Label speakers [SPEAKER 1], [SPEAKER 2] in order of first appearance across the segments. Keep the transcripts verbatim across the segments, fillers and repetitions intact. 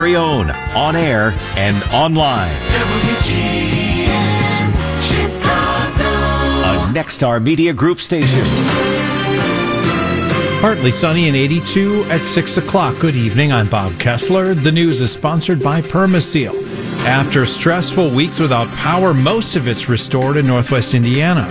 [SPEAKER 1] Very own, on air and online.
[SPEAKER 2] W G N Chicago.
[SPEAKER 1] A Nexstar Media Group station.
[SPEAKER 3] Partly sunny and eighty-two at six o'clock. Good evening. I'm Bob Kessler. The news is sponsored by Permaseal. After stressful weeks without power, most of it's restored in northwest Indiana.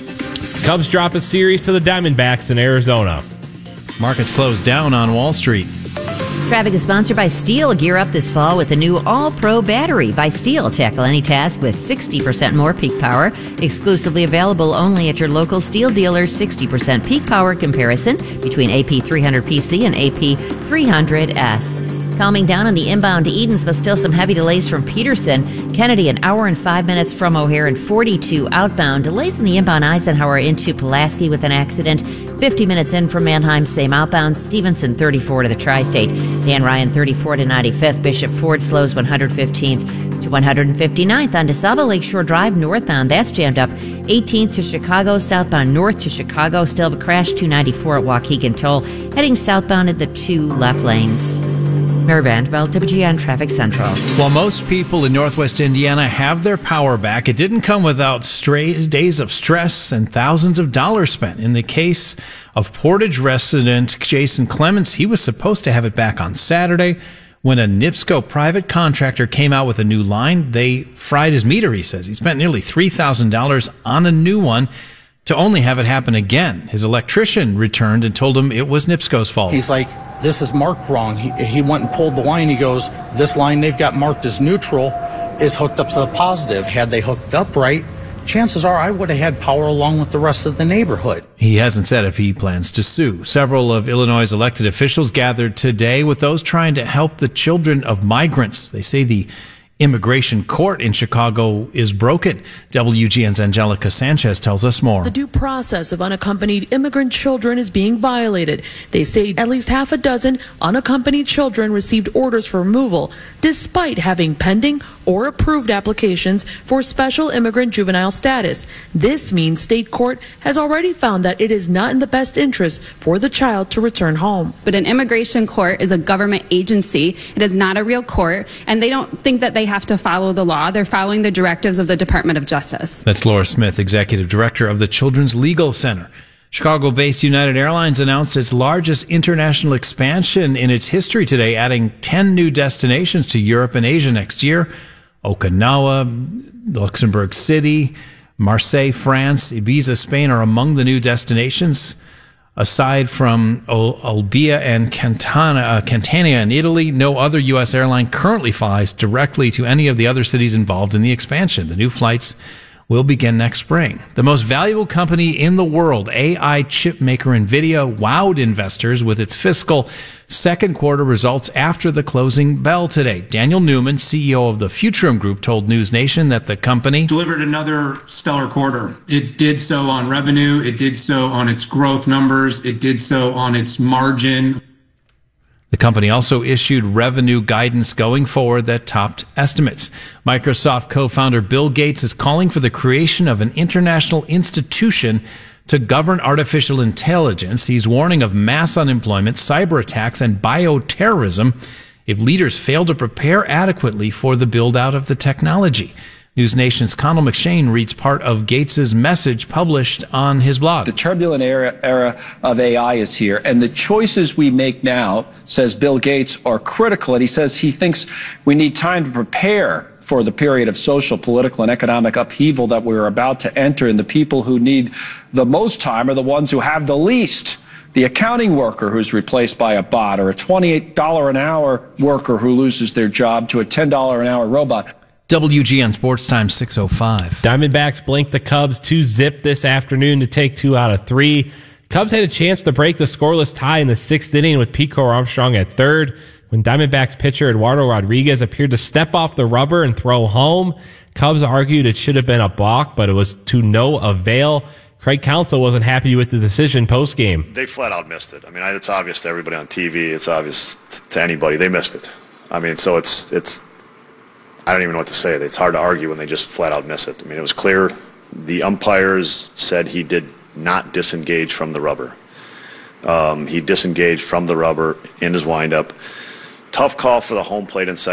[SPEAKER 4] Cubs drop a series to the Diamondbacks in Arizona.
[SPEAKER 3] Markets closed down on Wall Street.
[SPEAKER 5] Traffic is sponsored by Steel. Gear up this fall with the new All-Pro battery by Steel. Tackle any task with sixty percent more peak power. Exclusively available only at your local Steel dealer. sixty percent peak power comparison between A P three hundred P C and A P three hundred S. Calming down on the inbound to Edens, but still some heavy delays from Peterson. Kennedy, an hour and five minutes from O'Hare, and forty-two outbound. Delays in the inbound Eisenhower into Pulaski with an accident. fifty minutes in from Mannheim, same outbound. Stevenson, thirty-four to the Tri-State. Dan Ryan, thirty-four to ninety-fifth. Bishop Ford slows one hundred fifteenth to one hundred fifty-ninth. On DeSalvo Lakeshore Drive, northbound, that's jammed up. eighteenth to Chicago, southbound north to Chicago. Still have a crash, two ninety-four at Waukegan Toll. Heading southbound at the two left lanes. Mary Vanderbilt, W G N Traffic Central.
[SPEAKER 3] While most people in northwest Indiana have their power back, it didn't come without stray days of stress and thousands of dollars spent. In the case of Portage resident Jason Clements, he was supposed to have it back on Saturday. When a NIPSCO private contractor came out with a new line, they fried his meter, he says. He spent nearly three thousand dollars on a new one to only have it happen again. His electrician returned and told him it was NIPSCO's fault.
[SPEAKER 6] He's like, this is marked wrong. He, he went and pulled the line. He goes, this line they've got marked as neutral is hooked up to the positive. Had they hooked up right, chances are I would have had power along with the rest of the neighborhood.
[SPEAKER 3] He hasn't said if he plans to sue. Several of Illinois' elected officials gathered today with those trying to help the children of migrants. They say the immigration court in Chicago is broken. W G N's Angelica Sanchez tells us more.
[SPEAKER 7] The due process of unaccompanied immigrant children is being violated. They say at least half a dozen unaccompanied children received orders for removal despite having pending or approved applications for special immigrant juvenile status. This means state court has already found that it is not in the best interest for the child to return home.
[SPEAKER 8] But an immigration court is a government agency. It is not a real court, and they don't think that they have to follow the law. They're following the directives of the Department of Justice.
[SPEAKER 3] That's Laura Smith, Executive Director of the Children's Legal Center. Chicago-based United Airlines announced its largest international expansion in its history today, adding ten new destinations to Europe and Asia next year. Okinawa, Luxembourg City, Marseille, France, Ibiza, Spain are among the new destinations. Aside from Olbia and Cantana, uh, Catania in Italy, no other U S airline currently flies directly to any of the other cities involved in the expansion. The new flights will begin next spring. The most valuable company in the world, A I chip maker NVIDIA, wowed investors with its fiscal second quarter results after the closing bell today. Daniel Newman, C E O of the Futurum Group, told News Nation that the company
[SPEAKER 9] delivered another stellar quarter. It did so on revenue. It did so on its growth numbers. It did so on its margin.
[SPEAKER 3] The company also issued revenue guidance going forward that topped estimates. Microsoft co-founder Bill Gates is calling for the creation of an international institution to govern artificial intelligence. He's warning of mass unemployment, cyber attacks, and bioterrorism if leaders fail to prepare adequately for the build-out of the technology. News Nation's Connell McShane reads part of Gates's message published on his blog.
[SPEAKER 10] The turbulent era, era of A I is here, and the choices we make now, says Bill Gates, are critical. And he says he thinks we need time to prepare for the period of social, political, and economic upheaval that we're about to enter. And the people who need the most time are the ones who have the least. The accounting worker who's replaced by a bot, or a twenty-eight dollars an hour worker who loses their job to a ten dollars an hour robot.
[SPEAKER 3] W G N Sports Time six oh five.
[SPEAKER 4] Diamondbacks blanked the Cubs two zip this afternoon to take two out of three. Cubs had a chance to break the scoreless tie in the sixth inning with Pico Armstrong at third when Diamondbacks pitcher Eduardo Rodriguez appeared to step off the rubber and throw home. Cubs argued it should have been a balk, but it was to no avail. Craig Counsell wasn't happy with the decision post-game.
[SPEAKER 11] They flat out missed it. I mean, it's obvious to everybody on T V. It's obvious to anybody. They missed it. I mean, so it's it's. I don't even know what to say. It's hard to argue when they just flat out miss it. I mean, it was clear. The umpires said he did not disengage from the rubber. Um, he disengaged from the rubber in his windup tough call for the home plate and second.